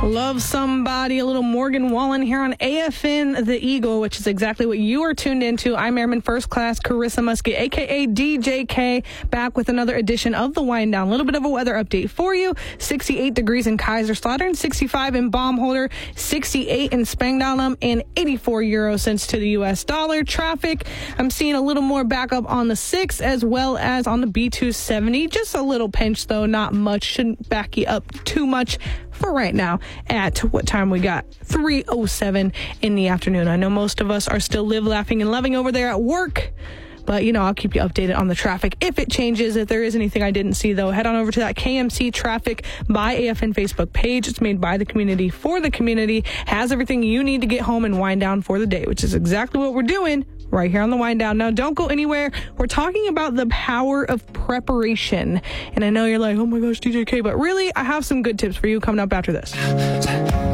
Love Somebody, a little Morgan Wallen here on AFN The Eagle, which is exactly what you are tuned into. I'm Airman First Class Carissa Muskie, a.k.a. DJK, back with another edition of The Wind Down. A little bit of a weather update for you. 68 degrees in Kaiserslautern, 65 in Baumholder, 68 in Spangdahlem, and 84 euro cents to the U.S. dollar. Traffic, I'm seeing a little more backup on the 6 as well as on the B270. Just a little pinch, though, not much. Shouldn't back you up too much for right now at what time we got 3:07 in the afternoon. I know most of us are still live, laughing, and loving over there at work, but I'll keep you updated on the traffic if it changes. If there is anything I didn't see, though, head on over to that KMC Traffic by AFN Facebook page. It's made by the community for the community, has everything you need to get home and wind down for the day, which is exactly what we're doing right here on the Wind Down. Now, don't go anywhere. We're talking about the power of preparation. And I know you're like, oh my gosh, DJK, but really, I have some good tips for you coming up after this.